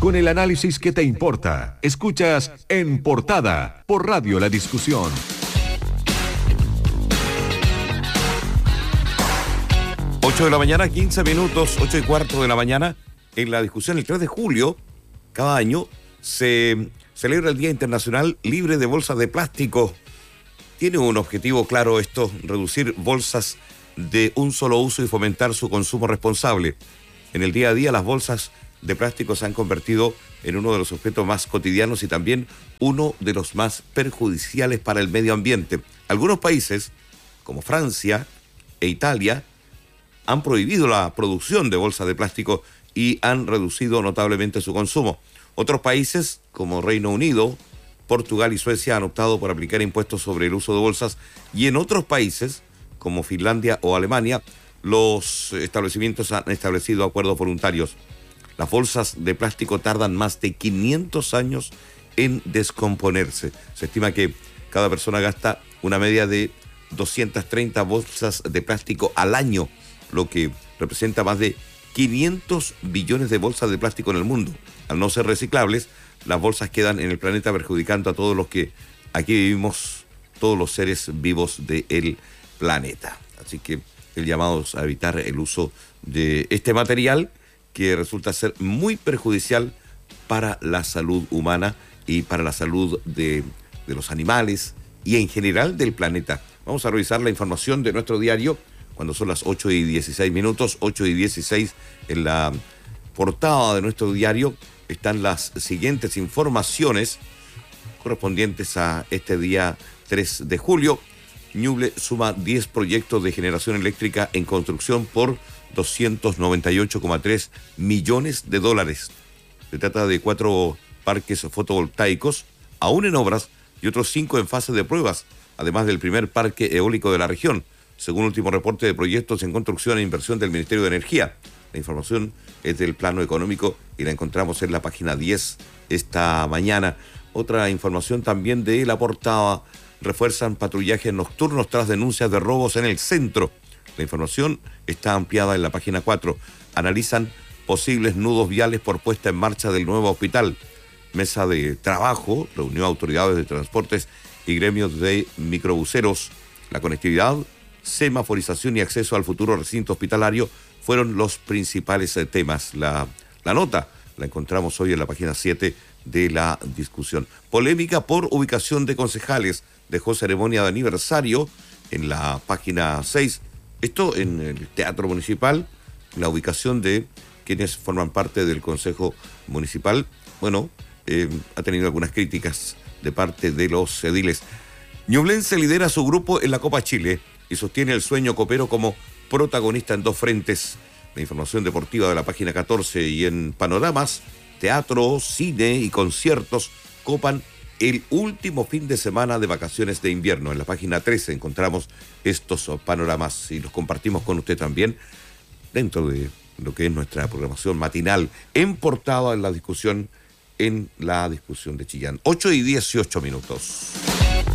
con el análisis que te importa. Escuchas En Portada por Radio La Discusión. 8 de la mañana, 15 minutos, 8 y cuarto de la mañana. En La Discusión, el 3 de julio, cada año, se celebra el Día Internacional Libre de Bolsas de Plástico. Tiene un objetivo claro esto: reducir bolsas de un solo uso y fomentar su consumo responsable. En el día a día, las bolsas de plástico se han convertido en uno de los objetos más cotidianos y también uno de los más perjudiciales para el medio ambiente. Algunos países, como Francia e Italia, han prohibido la producción de bolsas de plástico y han reducido notablemente su consumo. Otros países, como Reino Unido, Portugal y Suecia, han optado por aplicar impuestos sobre el uso de bolsas, y en otros países, como Finlandia o Alemania, los establecimientos han establecido acuerdos voluntarios. Las bolsas de plástico tardan más de 500 años en descomponerse. Se estima que cada persona gasta una media de 230 bolsas de plástico al año, lo que representa más de 500 billones de bolsas de plástico en el mundo. Al no ser reciclables, las bolsas quedan en el planeta perjudicando a todos los que aquí vivimos, todos los seres vivos del planeta. Así que el llamado es a evitar el uso de este material que resulta ser muy perjudicial para la salud humana y para la salud de los animales y en general del planeta. Vamos a revisar la información de nuestro diario cuando son las 8 y 16 minutos, 8 y 16. En la portada de nuestro diario están las siguientes informaciones correspondientes a este día 3 de julio. Ñuble suma 10 proyectos de generación eléctrica en construcción por 298,3 millones de dólares. Se trata de 4 parques fotovoltaicos aún en obras y otros 5 en fase de pruebas, además del primer parque eólico de la región, según el último reporte de proyectos en construcción e inversión del Ministerio de Energía. La información es del plano económico y la encontramos en la página 10 esta mañana. Otra información también de la portada: refuerzan patrullajes nocturnos tras denuncias de robos en el centro. La información está ampliada en la página 4. Analizan posibles nudos viales por puesta en marcha del nuevo hospital. Mesa de trabajo reunió a autoridades de transportes y gremios de microbuseros. La conectividad, semaforización y acceso al futuro recinto hospitalario fueron los principales temas. La nota la encontramos hoy en la página 7 de La Discusión. Polémica por ubicación de concejales. Dejó ceremonia de aniversario en la página 6. Esto en el Teatro Municipal, la ubicación de quienes forman parte del Consejo Municipal. Bueno, ha tenido algunas críticas de parte de los ediles. Ñublense lidera su grupo en la Copa Chile y sostiene el sueño copero como protagonista en 2 frentes. La información deportiva de la página 14. Y en panoramas, teatro, cine y conciertos copan el último fin de semana de vacaciones de invierno. En la página 13 encontramos estos panoramas y los compartimos con usted también dentro de lo que es nuestra programación matinal en portada en La Discusión de Chillán. 8 y 18 minutos.